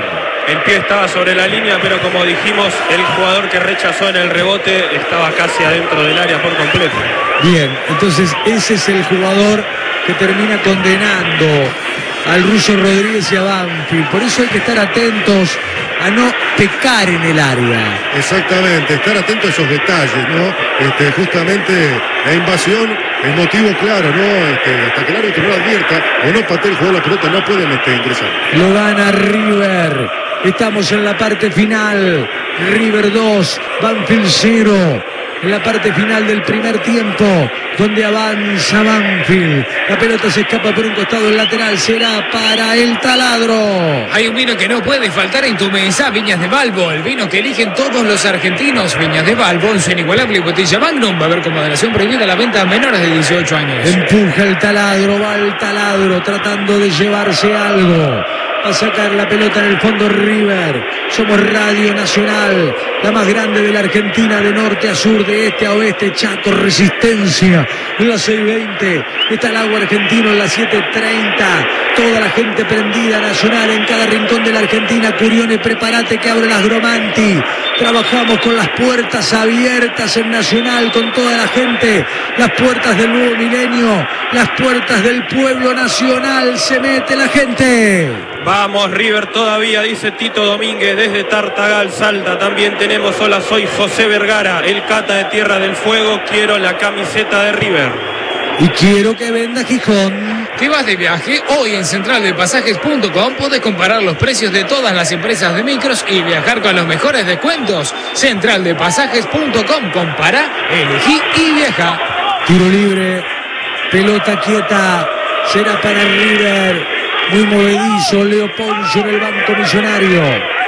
[SPEAKER 4] El pie estaba sobre la línea, pero como dijimos, el jugador que rechazó en el rebote estaba casi adentro del área por completo.
[SPEAKER 1] Bien, entonces ese es el jugador que termina condenando al ruso Rodríguez y a Banfield. Por eso hay que estar atentos a no pecar en el área.
[SPEAKER 3] Exactamente, estar atento a esos detalles, ¿no? Este, justamente la invasión, el motivo claro, ¿no? Este, hasta que el árbitro no lo advierta o no patee el juego de la pelota, no pueden este, ingresar.
[SPEAKER 1] Lo gana River. Estamos en la parte final. River dos, Banfield cero. En la parte final del primer tiempo, donde avanza Banfield. La pelota se escapa por un costado, el lateral será para el Taladro.
[SPEAKER 2] Hay un vino que no puede faltar en tu mesa, Viñas de Balbo, el vino que eligen todos los argentinos. Viñas de Balbo, en su inigualable botella Magnum. Va a haber con moderación prohibida la venta a menores de dieciocho años.
[SPEAKER 1] Empuja el Taladro, va el Taladro tratando de llevarse algo. Va a sacar la pelota en el fondo River. Somos Radio Nacional, la más grande de la Argentina, de norte a sur, de este a oeste. Chaco, Resistencia. En las seis veinte está el agua argentino, en las siete treinta. Toda la gente prendida, Nacional en cada rincón de la Argentina. Curione, prepárate que abre las Gromanti. Trabajamos con las puertas abiertas en Nacional, con toda la gente. Las puertas del nuevo milenio, las puertas del pueblo nacional. Se mete la gente.
[SPEAKER 4] Vamos River todavía, dice Tito Domínguez desde Tartagal, Salta. También tenemos, hola, soy José Vergara, el Cata de Tierra del Fuego. Quiero la camiseta de River.
[SPEAKER 1] Y quiero que venda Gijón.
[SPEAKER 2] ¿Te vas de viaje? Hoy en central de pasajes punto com podés comparar los precios de todas las empresas de micros y viajar con los mejores descuentos. central de pasajes punto com. Compara, elegí y viaja.
[SPEAKER 1] Tiro libre, pelota quieta, será para River. Muy movedizo, Leo Poncio en el banco millonario.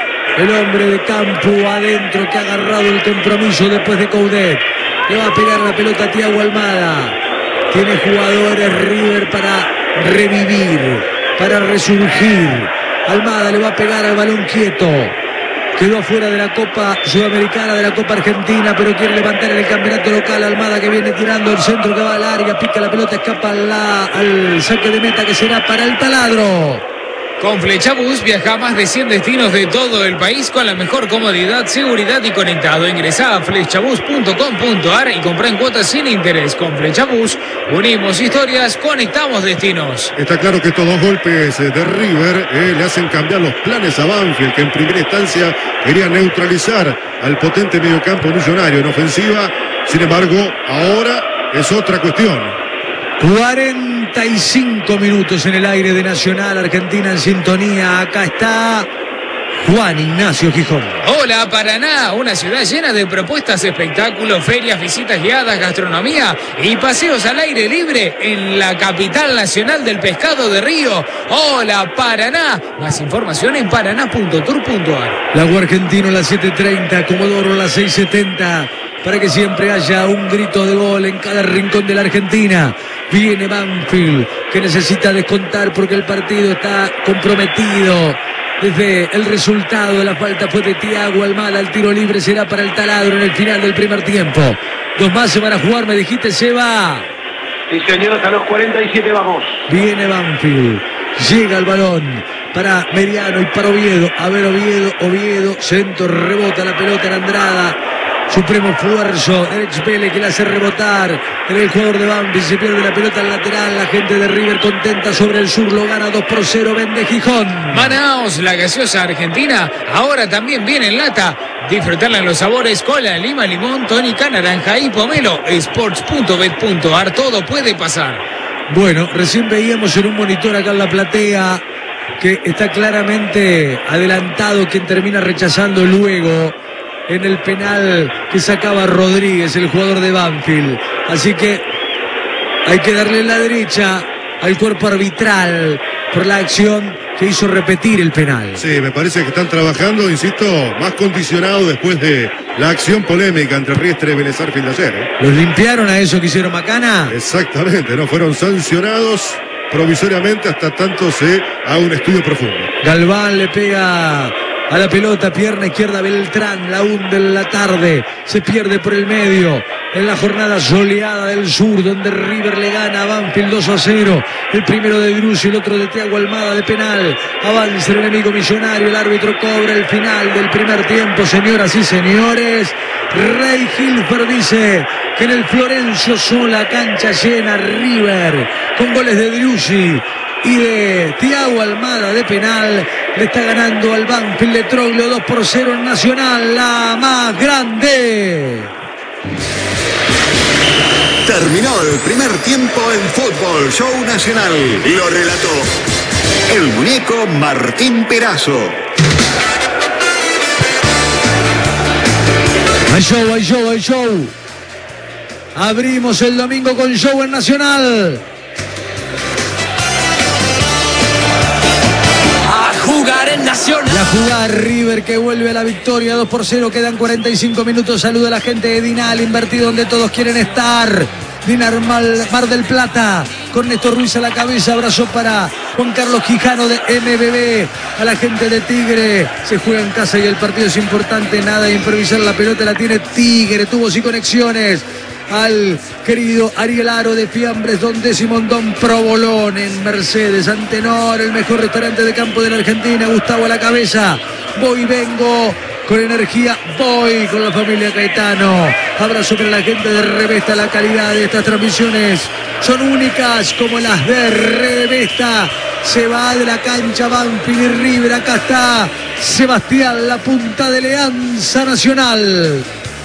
[SPEAKER 1] El hombre de campo adentro que ha agarrado el compromiso después de Coudet. Le va a pegar la pelota a Thiago Almada. Tiene jugadores River para revivir, para resurgir. Almada le va a pegar al balón quieto. Quedó afuera de la Copa Sudamericana, de la Copa Argentina, pero quiere levantar en el campeonato local. Almada que viene tirando el centro que va al área, pica la pelota, escapa la, al saque de meta que será para el Taladro.
[SPEAKER 2] Con Flechabús viaja a más de cien destinos de todo el país con la mejor comodidad, seguridad y conectado. Ingresá a flechabús punto com punto ar y comprá en cuotas sin interés. Con Flechabús unimos historias, conectamos destinos.
[SPEAKER 3] Está claro que estos dos golpes de River eh, le hacen cambiar los planes a Banfield, que en primera instancia quería neutralizar al potente mediocampo millonario en ofensiva. Sin embargo, ahora es otra cuestión.
[SPEAKER 1] cuarenta y cinco minutos en el aire de Nacional, Argentina en sintonía. Acá está Juan Ignacio Gijón.
[SPEAKER 2] Hola Paraná, una ciudad llena de propuestas, espectáculos, ferias, visitas guiadas, gastronomía y paseos al aire libre en la capital nacional del pescado de río. Hola Paraná, más información en paraná punto tour punto ar.
[SPEAKER 1] Lago Argentino, las siete treinta, Comodoro, las seis setenta. Para que siempre haya un grito de gol en cada rincón de la Argentina. Viene Banfield, que necesita descontar porque el partido está comprometido. Desde el resultado, la falta fue de Thiago Almada. El tiro libre será para el Taladro en el final del primer tiempo. Dos más se van a jugar, me dijiste, Seba.
[SPEAKER 5] Sí, señor, a los cuarenta y siete vamos.
[SPEAKER 1] Viene Banfield. Llega el balón para Meriano y para Oviedo. A ver, Oviedo, Oviedo, centro, rebota la pelota en Andrada. Supremo esfuerzo, Derech Vélez que le hace rebotar en el jugador de Banfield, se pierde la pelota al lateral, la gente de River contenta sobre el sur, lo gana dos por cero, vende Gijón.
[SPEAKER 2] Manaos, la gaseosa argentina, ahora también viene en lata. Disfrutarla en los sabores cola, lima, limón, tónica, naranja y pomelo. sports punto bet punto ar, todo puede pasar.
[SPEAKER 1] Bueno, recién veíamos en un monitor acá en la platea que está claramente adelantado quien termina rechazando luego en el penal que sacaba Rodríguez, el jugador de Banfield. Así que hay que darle la derecha al cuerpo arbitral por la acción que hizo repetir el penal.
[SPEAKER 3] Sí, me parece que están trabajando, insisto, más condicionado después de la acción polémica entre Riestre y Vélez Arfield de ayer. ¿eh?
[SPEAKER 1] ¿Los limpiaron a eso que hicieron Macana?
[SPEAKER 3] Exactamente, no fueron sancionados provisoriamente hasta tanto se haga un estudio profundo.
[SPEAKER 1] Galván le pega a la pelota, pierna izquierda Beltrán, la hunde en la tarde, se pierde por el medio, en la jornada soleada del sur, donde River le gana a Banfield dos a cero. El primero de Drussi, el otro de Thiago Almada de penal. Avanza el enemigo millonario, el árbitro cobra el final del primer tiempo, señoras y señores. Rey Hilfer dice que en el Florencio Sola, cancha llena, River, con goles de Drussi y de Thiago Almada de penal, le está ganando al Banfield de Troglio dos por cero en Nacional, la más grande.
[SPEAKER 6] Terminó el primer tiempo en Fútbol Show Nacional. Lo relató el muñeco Martín Perazo.
[SPEAKER 1] Hay show, hay show, hay show. Abrimos el domingo con show en Nacional.
[SPEAKER 7] Jugar en Nacional.
[SPEAKER 1] La jugada River que vuelve a la victoria dos por cero. Quedan cuarenta y cinco minutos. Saluda a la gente de Dinal, invertido donde todos quieren estar. Dinar Mar del Plata, con Néstor Ruiz a la cabeza. Abrazo para Juan Carlos Quijano de M B B. A la gente de Tigre. Se juega en casa y el partido es importante. Nada de improvisar, la pelota la tiene Tigre. Tubos y conexiones. Al querido Ariel Aro de Fiambres, Don Décimo, Don Provolón en Mercedes, Antenor, el mejor restaurante de campo de la Argentina. Gustavo a la cabeza. Voy, vengo con energía, voy con la familia Caetano. Abrazo para la gente de Revesta. La calidad de estas transmisiones son únicas como las de Revesta. Se va de la cancha Banfield y River. Acá está Sebastián, la punta de Alianza Nacional.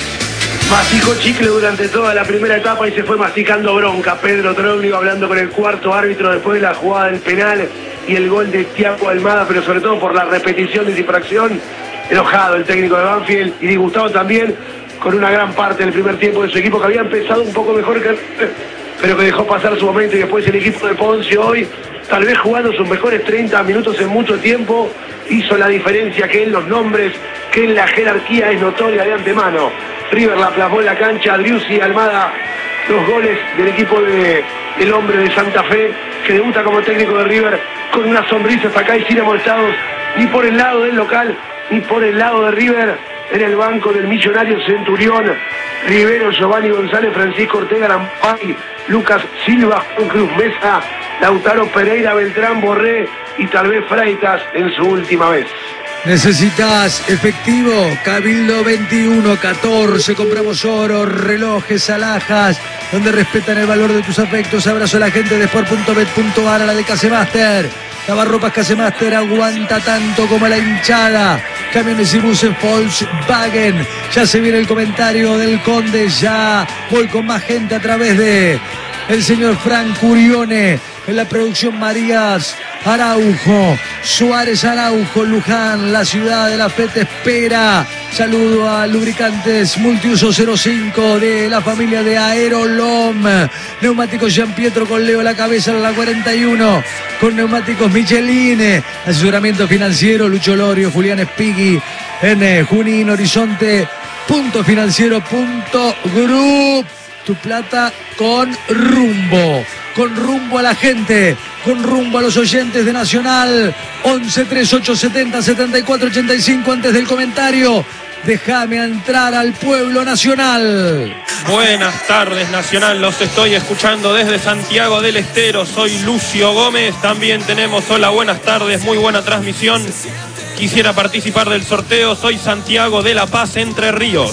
[SPEAKER 5] Masticó chicle durante toda la primera etapa y se fue masticando bronca. Pedro Troglio hablando con el cuarto árbitro después de la jugada del penal y el gol de Thiago Almada, pero sobre todo por la repetición de infracción. Enojado el técnico de Banfield y disgustado también con una gran parte del primer tiempo de su equipo, que había empezado un poco mejor que, pero que dejó pasar su momento. Y después el equipo de Poncio hoy, tal vez jugando sus mejores treinta minutos en mucho tiempo, hizo la diferencia que en los nombres, que en la jerarquía es notoria de antemano. River la plasmó en la cancha, Driussi, Almada, los goles del equipo de, del hombre de Santa Fe, que debuta como técnico de River con una sonrisa hasta acá y sin amolestados, ni por el lado del local, ni por el lado de River. En el banco del millonario Centurión, Rivero, Giovanni González, Francisco Ortega, Lampay, Lucas Silva, Juan Cruz Mesa, Lautaro Pereira, Beltrán, Borré y tal vez Freitas en su última vez.
[SPEAKER 1] ¿Necesitas efectivo? Cabildo veintiuno catorce. Compramos oro, relojes, alhajas, donde respetan el valor de tus afectos. Abrazo a la gente de sport punto bet punto ar, a la de Casemaster. Lavarropas Casemaster aguanta tanto como la hinchada. Camiones y buses Volkswagen. Ya se viene el comentario del Conde. Ya voy con más gente a través de el señor Frank Curione. En la producción Marías Araujo, Suárez Araujo, Luján, la ciudad de la fe te espera. Saludo a Lubricantes Multiuso cero cinco de la familia de Aerolom. Neumáticos Jean Pietro con Leo a la cabeza en la cuarenta y uno. Con neumáticos Michelin. Asesoramiento financiero Lucho Lorio, Julián Espigui en Junín, Horizonte. Punto financiero punto group. Tu plata con rumbo. Con rumbo a la gente, con rumbo a los oyentes de Nacional. Once treinta y ocho setenta setenta y cuatro ochenta y cinco. Antes del comentario, déjame entrar al pueblo nacional.
[SPEAKER 4] Buenas tardes, Nacional, los estoy escuchando desde Santiago del Estero. Soy Lucio Gómez. También tenemos hola, buenas tardes, muy buena transmisión. Quisiera participar del sorteo. Soy Santiago de La Paz, Entre Ríos.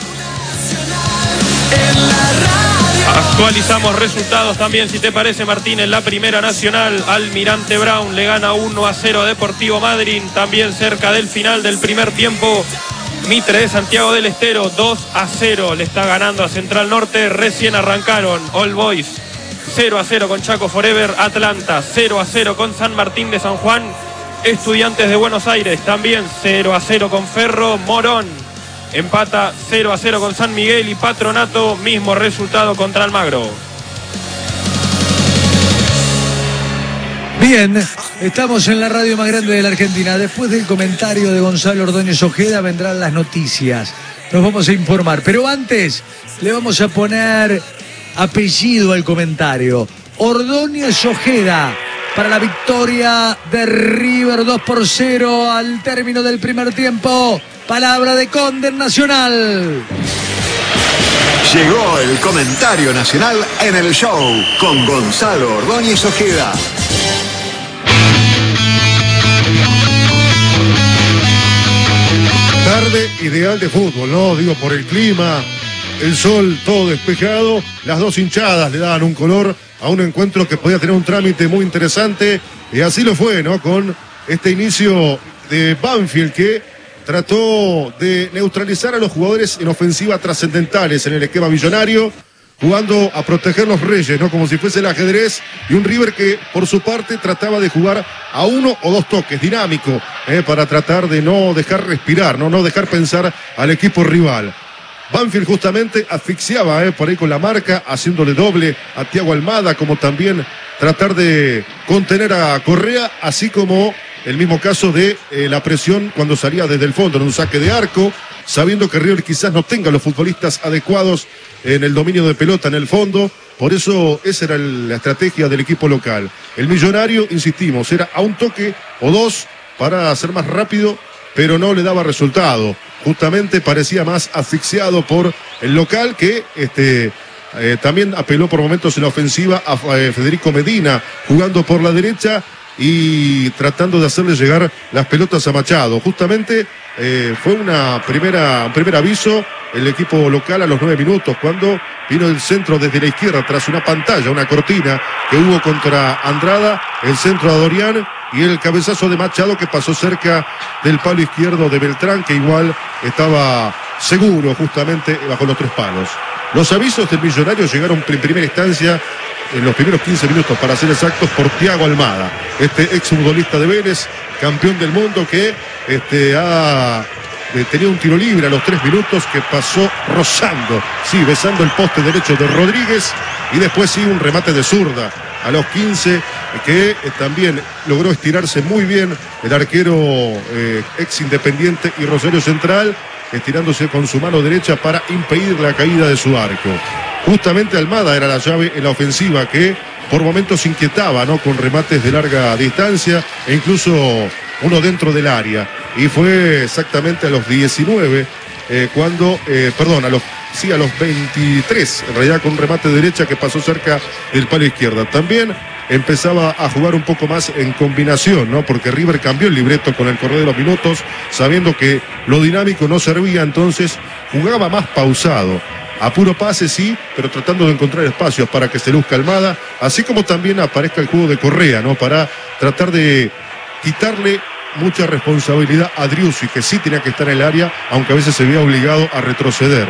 [SPEAKER 4] Actualizamos resultados también, si te parece, Martín. En la Primera Nacional, Almirante Brown le gana uno a cero a Deportivo Madryn. También cerca del final del primer tiempo, Mitre de Santiago del Estero dos a cero le está ganando a Central Norte. Recién arrancaron All Boys cero a cero con Chaco Forever. Atlanta cero a cero con San Martín de San Juan. Estudiantes de Buenos Aires también cero a cero con Ferro. Morón empata cero a cero con San Miguel y Patronato, mismo resultado contra Almagro.
[SPEAKER 1] Bien, estamos en la radio más grande de la Argentina. Después del comentario de Gonzalo Ordóñez Ojeda vendrán las noticias. Nos vamos a informar, pero antes le vamos a poner apellido al comentario. Ordóñez Ojeda para la victoria de River dos por cero al término del primer tiempo. Palabra de Conde Nacional.
[SPEAKER 6] Llegó el comentario nacional en el show con Gonzalo Ordóñez Ojeda.
[SPEAKER 3] Tarde ideal de fútbol, ¿no? Digo, por el clima, el sol todo despejado. Las dos hinchadas le daban un color a un encuentro que podía tener un trámite muy interesante. Y así lo fue, ¿no? Con este inicio de Banfield que trató de neutralizar a los jugadores en ofensiva trascendentales en el esquema millonario, jugando a proteger los reyes, ¿no? Como si fuese el ajedrez, y un River que por su parte trataba de jugar a uno o dos toques, dinámico, ¿eh? Para tratar de no dejar respirar, no, no dejar pensar al equipo rival. Banfield justamente asfixiaba ¿eh? por ahí con la marca, haciéndole doble a Thiago Almada, como también tratar de contener a Correa, así como el mismo caso de eh, la presión cuando salía desde el fondo en un saque de arco, sabiendo que River quizás no tenga los futbolistas adecuados en el dominio de pelota en el fondo. Por eso esa era el, la estrategia del equipo local. El millonario, insistimos, era a un toque o dos para ser más rápido, pero no le daba resultado. Justamente parecía más asfixiado por el local, que este, eh, también apeló por momentos en la ofensiva a eh, Federico Medina, jugando por la derecha y tratando de hacerle llegar las pelotas a Machado. Justamente eh, fue una primera, un primer aviso el equipo local a los nueve minutos, cuando vino el centro desde la izquierda tras una pantalla, una cortina que hubo contra Andrada, el centro a Dorian y el cabezazo de Machado que pasó cerca del palo izquierdo de Beltrán, que igual estaba seguro justamente bajo los tres palos. Los avisos del millonario llegaron en primera instancia en los primeros quince minutos, para ser exactos, por Thiago Almada, este exfutbolista de Vélez, campeón del mundo, que este, ha eh, tenido un tiro libre a los tres minutos que pasó rozando, sí, besando el poste derecho de Rodríguez, y después sí un remate de zurda a los quince, que eh, también logró estirarse muy bien el arquero eh, ex Independiente y Rosario Central, estirándose con su mano derecha para impedir la caída de su arco. Justamente Almada era la llave en la ofensiva, que por momentos inquietaba, ¿no? Con remates de larga distancia e incluso uno dentro del área. Y fue exactamente a los diecinueve eh, cuando, eh, perdón, a los, sí, a los veintitrés, en realidad, con un remate de derecha que pasó cerca del palo izquierda. También empezaba a jugar un poco más en combinación, ¿no? Porque River cambió el libreto con el correr de los minutos, sabiendo que lo dinámico no servía, entonces jugaba más pausado. A puro pase, sí, pero tratando de encontrar espacios para que se luzca Almada, así como también aparezca el juego de Correa, ¿no? Para tratar de quitarle mucha responsabilidad a Driussi, que sí tenía que estar en el área, aunque a veces se veía obligado a retroceder.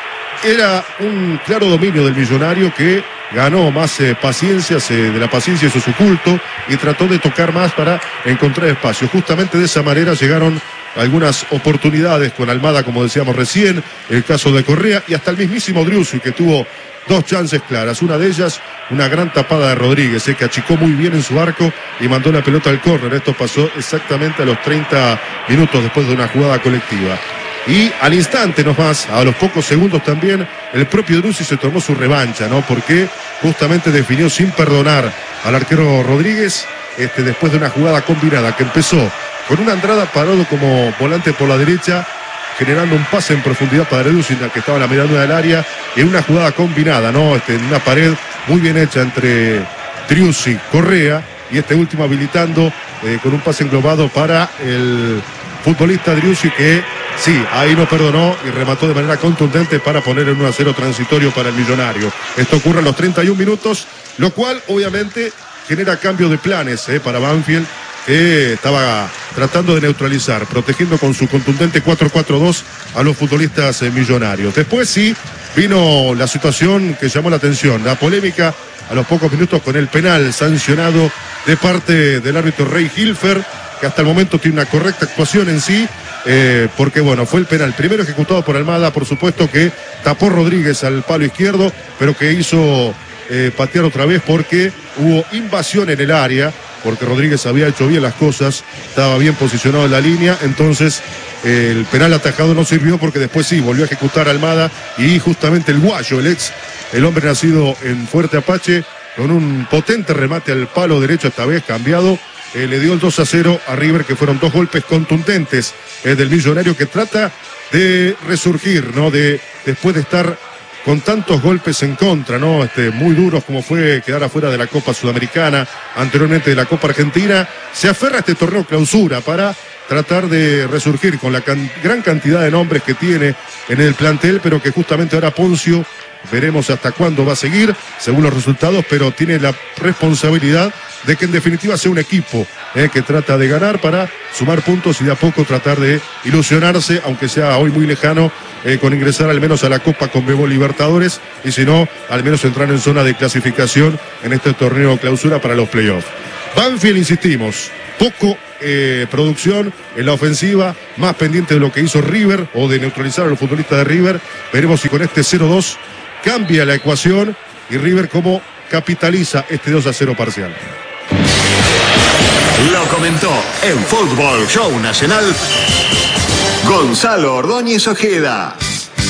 [SPEAKER 3] Era un claro dominio del millonario, que ganó más eh, paciencia, se, de la paciencia hizo su culto y trató de tocar más para encontrar espacio. Justamente de esa manera llegaron algunas oportunidades con Almada, como decíamos recién, el caso de Correa y hasta el mismísimo Driussi, que tuvo dos chances claras. Una de ellas, una gran tapada de Rodríguez, eh, que achicó muy bien en su arco y mandó la pelota al córner. Esto pasó exactamente a los treinta minutos después de una jugada colectiva. Y al instante nomás, a los pocos segundos también, el propio Driussi se tomó su revancha, ¿no? Porque justamente definió sin perdonar al arquero Rodríguez, este, después de una jugada combinada que empezó con una Andrada parado como volante por la derecha, generando un pase en profundidad para Driussi, que estaba en la medianuna del área, y una jugada combinada, ¿no? Este, en una pared muy bien hecha entre Driussi, Correa, y este último habilitando eh, con un pase englobado para el futbolista Driussi, que sí, ahí no perdonó y remató de manera contundente para poner en uno a cero transitorio para el millonario. Esto ocurre a los treinta y un minutos, lo cual obviamente genera cambio de planes eh, para Banfield, que estaba tratando de neutralizar, protegiendo con su contundente cuatro cuatro dos a los futbolistas eh, millonarios. Después sí vino la situación que llamó la atención, la polémica a los pocos minutos con el penal sancionado de parte del árbitro Rey Hilfer, que hasta el momento tiene una correcta actuación en sí, eh, porque bueno, fue el penal primero ejecutado por Almada, por supuesto, que tapó Rodríguez al palo izquierdo, pero que hizo eh, patear otra vez porque hubo invasión en el área, porque Rodríguez había hecho bien las cosas, estaba bien posicionado en la línea, entonces eh, el penal atajado no sirvió, porque después sí, volvió a ejecutar Almada, y justamente el guayo, el ex, el hombre nacido en Fuerte Apache, con un potente remate al palo derecho, esta vez cambiado, eh, le dio el dos a cero a River, que fueron dos golpes contundentes eh, del millonario, que trata de resurgir, ¿no? De, después de estar con tantos golpes en contra, ¿no? Este, muy duros como fue quedar afuera de la Copa Sudamericana, anteriormente de la Copa Argentina, se aferra a este torneo clausura para tratar de resurgir con la can- gran cantidad de nombres que tiene en el plantel, pero que justamente ahora Poncio, veremos hasta cuándo va a seguir, según los resultados, pero tiene la responsabilidad de que en definitiva sea un equipo eh, que trata de ganar para sumar puntos y de a poco tratar de ilusionarse, aunque sea hoy muy lejano, eh, con ingresar al menos a la Copa Conmebol Libertadores y si no, al menos entrar en zona de clasificación en este torneo clausura para los playoffs. Banfield, insistimos, poco eh, producción en la ofensiva, más pendiente de lo que hizo River o de neutralizar a los futbolistas de River. Veremos si con este cero dos cambia la ecuación y River cómo capitaliza este dos a cero parcial.
[SPEAKER 6] Lo comentó en Fútbol Show Nacional Gonzalo Ordóñez Ojeda.